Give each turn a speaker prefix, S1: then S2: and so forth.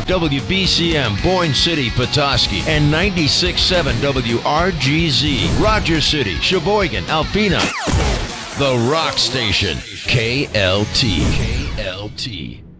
S1: WBCM, Boyne City, Petoskey, and 96.7 WRGZ, Rogers City, Sheboygan, Alpena. The Rock Station, KLT. KLT.